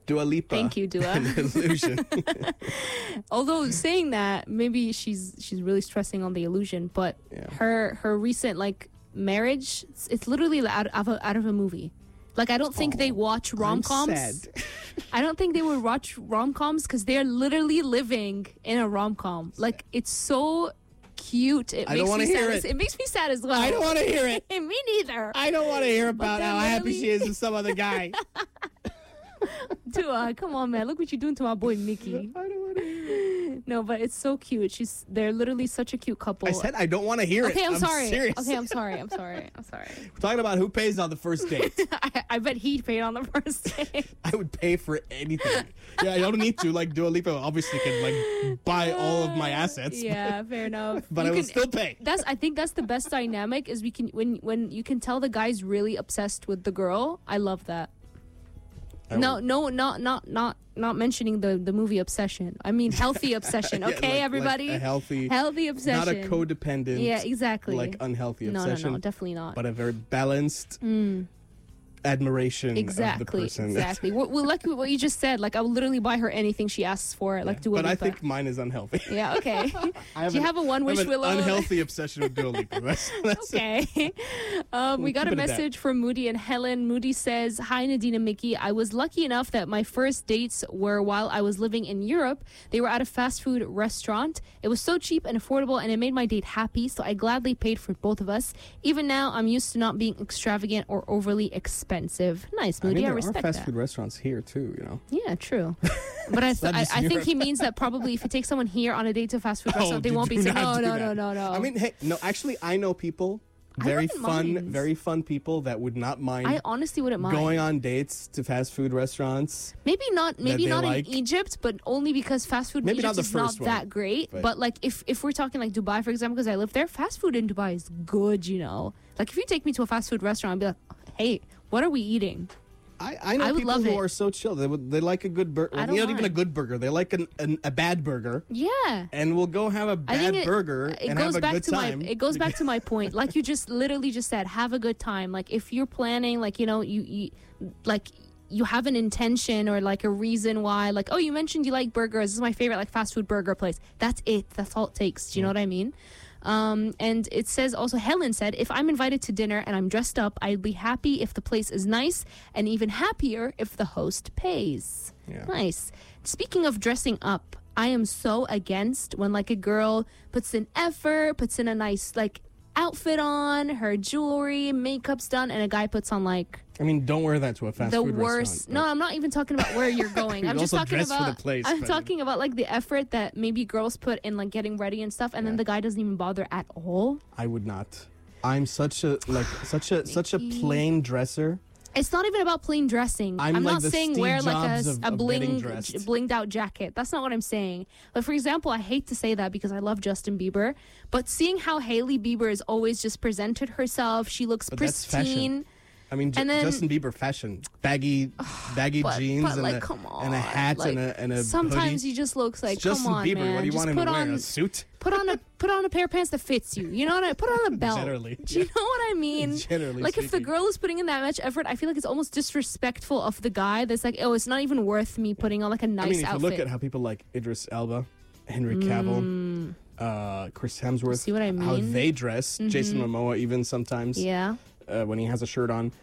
Dua Lipa. Thank you, Dua. An illusion. Although saying that, maybe she's really stressing on the illusion, but her recent like marriage, it's literally out of a movie. Like, I don't think they watch rom-coms. I'm sad. I don't think they would watch rom-coms because they're literally living in a rom-com. Like, it's so cute. I don't want to hear it. It makes me sad as well. I don't want to hear it. Me neither. I don't want to hear about how happy literally- she is with some other guy. Dua, come on, man. Look what you're doing to my boy Mickey. I don't want to hear it. No, but it's so cute. They're literally such a cute couple. I said I don't want to hear it. Okay, I'm sorry. Serious. Okay, I'm sorry. We're talking about who pays on the first date. I bet he paid on the first date. I would pay for anything. Yeah, I don't need to. Like, Dua Lipa obviously can like buy all of my assets. Yeah, fair enough. But I will still pay. I think that's the best dynamic is when you can tell the guy's really obsessed with the girl. I love that. Not mentioning the movie Obsession. I mean healthy obsession. Okay, everybody. Like a healthy obsession. Not a codependent. Yeah, exactly. Like unhealthy obsession. No, definitely not. But a very balanced admiration of the person. Exactly. Well, like what you just said, like I will literally buy her anything she asks for. Like Dua Lipa. But I think mine is unhealthy. Yeah. Okay. Do you have a one wish, Willow? Unhealthy obsession with Dua Lipa. That's okay. We got a message from Moody and Helen. Moody says, "Hi Nadine and Mickey. I was lucky enough that my first dates were while I was living in Europe. They were at a fast food restaurant. It was so cheap and affordable, and it made my date happy. So I gladly paid for both of us. Even now, I'm used to not being extravagant or overly expensive." Nice, Moody. I respect that. There are fast food restaurants here too, you know. Yeah, true. But I think he means that probably if you take someone here on a date to a fast food restaurant, they won't be saying, no. I mean, hey, no, actually, I know people, very fun people that would not mind. I honestly wouldn't mind going on dates to fast food restaurants. Maybe not in Egypt, but only because fast food in Egypt is not that great. But like if we're talking like Dubai, for example, because I live there, fast food in Dubai is good, you know. Like if you take me to a fast food restaurant, I'd be like, hey, what are we eating? I know people who are so chill. They like a good burger. Not even a good burger. They like a bad burger. Yeah. And we'll go have a bad burger and have a good time. It goes back to my point. Like you just literally just said, have a good time. Like if you're planning, like, you know, you like you have an intention or like a reason why, like, oh, you mentioned you like burgers. This is my favorite like fast food burger place. That's it. That's all it takes. Do you know what I mean? And it says also, Helen said, if I'm invited to dinner and I'm dressed up, I'd be happy if the place is nice and even happier if the host pays. Yeah. Nice. Speaking of dressing up, I am so against when like a girl puts in effort, puts in a nice like outfit on, her jewelry, makeup's done, and a guy puts on like... I mean, don't wear that to a fast food restaurant. The worst. No, I'm not even talking about where you're going. I'm just talking about... I'm talking about like the effort that maybe girls put in like getting ready and stuff, and then the guy doesn't even bother at all. I would not. I'm such a plain dresser. It's not even about plain dressing. I'm like not saying wear like a blinged out jacket. That's not what I'm saying. But for example, I hate to say that because I love Justin Bieber, but seeing how Hailey Bieber has always just presented herself, she looks pristine. I mean, Justin Bieber fashion, baggy jeans and a hat like, and a sometimes hoodie. he just looks like, Justin come on, Bieber, man. What do you just want him to wear? A suit? Put on a pair of pants that fits you. You know what I mean? Put on a belt. Generally. Do you know what I mean? Generally like speaking. If the girl is putting in that much effort, I feel like it's almost disrespectful of the guy that's like, oh, it's not even worth me putting on like a nice outfit. I mean, if you look at how people like Idris Elba, Henry Cavill, Chris Hemsworth, see what I mean? How they dress, Jason Momoa even sometimes. Yeah. When he has a shirt on.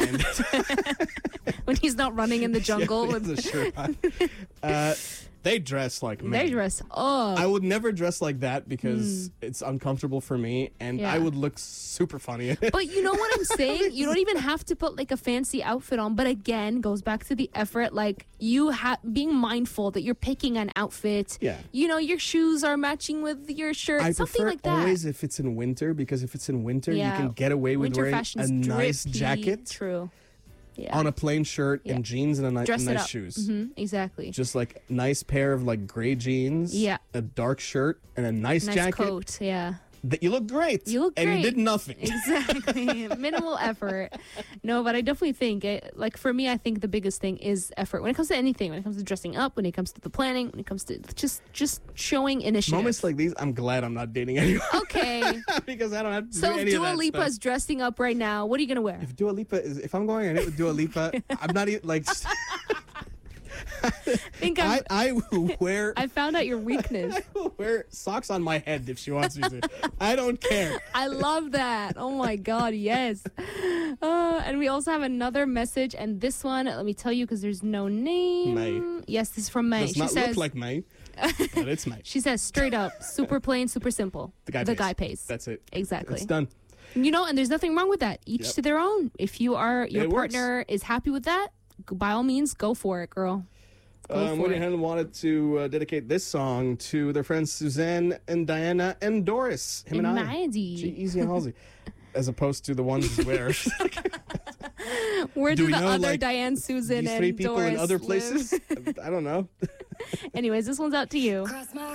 When he's not running in the jungle. With a shirt on. They dress like men. They dress up. I would never dress like that because it's uncomfortable for me, and I would look super funny in it. But you know what I'm saying? You don't even have to put like a fancy outfit on. But again, goes back to the effort. Like you being mindful that you're picking an outfit. Yeah. You know, your shoes are matching with your shirt. Something like that. I prefer always if it's in winter, because if it's in winter, you can get away with wearing a nice jacket. True. Yeah. On a plain shirt and jeans and nice shoes. Mm-hmm, exactly. Just like nice pair of like gray jeans. Yeah. A dark shirt and a nice jacket. Coat. Yeah. You look great. You look great. And you did nothing. Exactly. Minimal effort. No, but I definitely think, like for me, I think the biggest thing is effort. When it comes to anything, when it comes to dressing up, when it comes to the planning, when it comes to just showing initiative. Moments like these, I'm glad I'm not dating anyone. Okay. Because I don't have to do any of that Dua Lipa's stuff. dressing up right now, what are you going to wear? If I'm going on a date with Dua Lipa, I'm not even like... think I will wear. I found out your weakness. I will wear socks on my head if she wants me to. I don't care. I love that. Oh my God, yes. And we also have another message, and this one, let me tell you, because there's no name. May. Yes, this is from May. Does not look like May, but it's May. She says straight up, super plain, super simple. The guy pays. pays. That's it. Exactly. It's done. You know, and there's nothing wrong with that. Each to their own. If your partner is happy with that, by all means, go for it, girl. Woody Henley wanted to dedicate this song to their friends Suzanne and Diana and Doris. Him and I. G-Eazy and Halsey. As opposed to the ones where... Where do the know, other like, Diane, Susan, these and three people Doris in other live? places? I don't know. Anyways, this one's out to you.